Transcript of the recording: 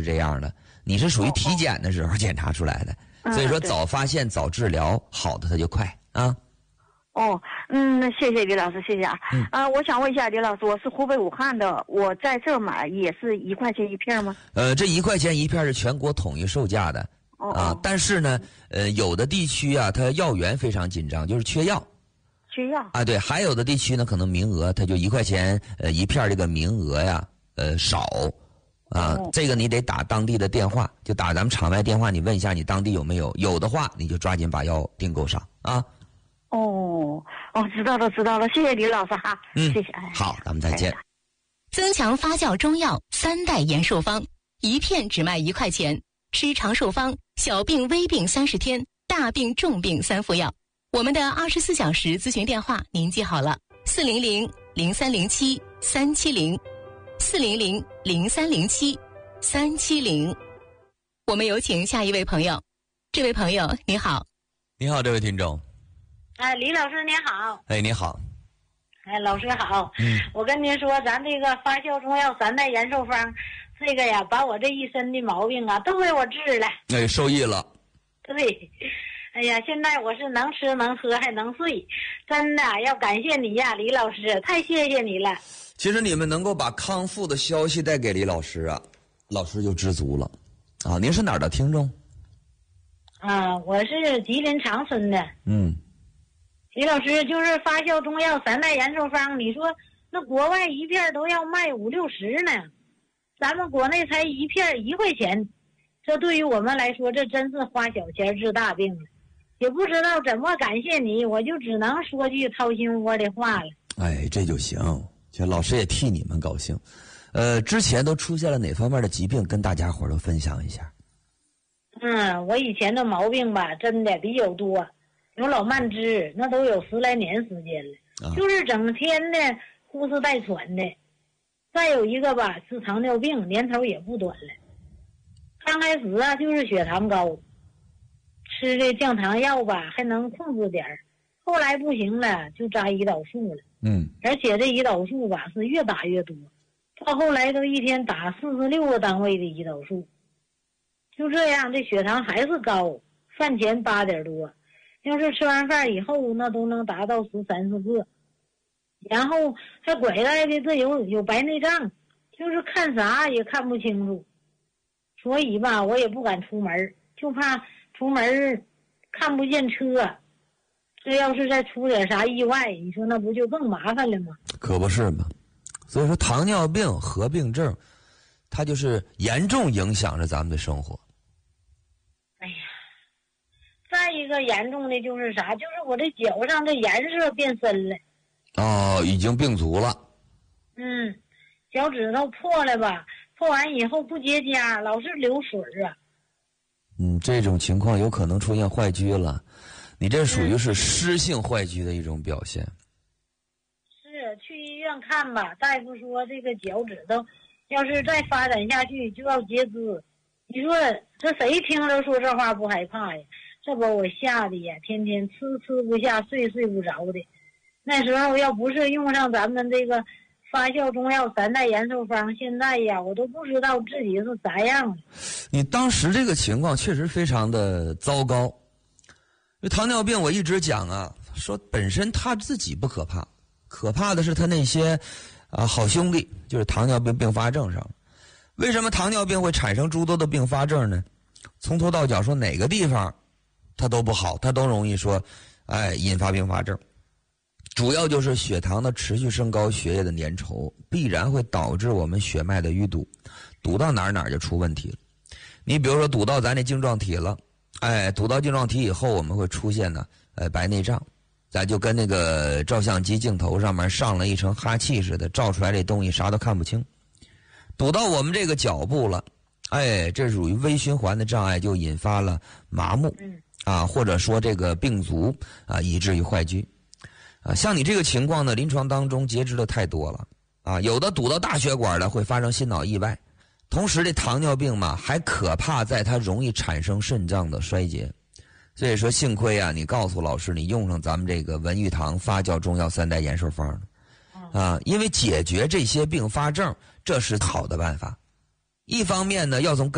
这样的，你是属于体检的时候检查出来的，所以说早发现早治疗，好的它就快啊。 那谢谢李老师，谢谢啊。我想问一下李老师，我是湖北武汉的，我在这儿买也是1块钱一片吗？ 这1块钱一片是全国统一售价的但是呢，有的地区啊，它药源非常紧张，就是缺药。 缺药啊，对，还有的地区呢，可能名额它就1块钱一片，这个名额呀，少这个你得打当地的电话，就打咱们场外电话，你问一下你当地有没有，有的话你就抓紧把药订购上啊。 知道了，谢谢李老师哈。谢谢。 好，咱们再见。 增强发酵中药3代延寿方，一片只卖1块钱，吃长寿方，小病微病30天，大病重病3副药。我们的24小时咨询电话您记好了，400-0307-370，400-0307-370。我们有请下一位朋友。这位朋友你好。 你好，这位听众。 李老师您好。 你好。 老师好。我跟您说，咱这个发酵中药3代延寿方，这个呀，把我这一身的毛病啊都给我治了。 受益了。 对。哎呀，现在我是能吃能喝还能睡，真的要感谢你呀，李老师，太谢谢你了。 其实你们能够把康复的消息带给李老师啊，老师就知足了。您是哪儿的听众？ 我是吉林长春的。李老师，就是发酵中药3代延寿方，你说那国外一片都要卖50-60呢，咱们国内才一片1块钱，这对于我们来说，这真是花小钱治大病了。也不知道怎么感谢你，我就只能说句掏心窝的话了。 这就行，其实老师也替你们高兴。之前都出现了哪方面的疾病，跟大家伙都分享一下。 我以前的毛病吧，真的比较多，有老慢支，那都有10来年时间了，就是整天的呼哧带喘的。再有一个吧，是糖尿病，年头也不短了。刚开始啊，就是血糖高，吃这降糖药吧还能控制点儿，后来不行了，就扎胰岛素了。而且这胰岛素吧是越打越多，到后来都一天打46个单位的胰岛素。就这样，这血糖还是高，饭前8点多，要是吃完饭以后，那都能达到13、14个。然后还拐来的这有白内障，就是看啥也看不清楚，所以吧，我也不敢出门，就怕出门看不见车，这要是再出点啥意外，你说那不就更麻烦了吗？ 可不是嘛。所以说糖尿病合并症，它就是严重影响着咱们的生活。 再一个严重的就是啥，就是我这脚上这颜色变深了。 已经病足了。 脚趾头破了吧，破完以后不结痂，老是流水啊。 这种情况有可能出现坏疽了，你这属于是湿性坏疽的一种表现。 是去医院看吧，大夫说这个脚趾头要是再发展下去就要截肢。你说这谁听着说这话不害怕呀？这把我吓得呀，天天吃不下，睡不着的。那时候要不是用上咱们这个发酵中药3代延寿方，现在呀我都不知道自己是啥样。 你当时这个情况确实非常的糟糕。糖尿病我一直讲啊，说本身他自己不可怕，可怕的是他那些好兄弟，就是糖尿病并发症上。为什么糖尿病会产生诸多的并发症呢？从头到脚说哪个地方它都不好，它都容易说引发并发症。主要就是血糖的持续升高，血液的粘稠必然会导致我们血脉的淤堵，堵到哪儿就出问题了。你比如说堵到咱这晶状体了，堵到晶状体以后，我们会出现呢白内障，咱就跟那个照相机镜头上面上了一层哈气似的，照出来这东西啥都看不清。堵到我们这个脚部了，这属于微循环的障碍，就引发了麻木或者说这个病足以至于坏疽。像你这个情况呢，临床当中截肢的太多了有的堵到大血管的会发生心脑意外。同时这糖尿病嘛还可怕在它容易产生肾脏的衰竭。所以说幸亏你告诉老师你用上咱们这个文玉堂发酵中药3代延寿方因为解决这些并发症这是好的办法。一方面呢要从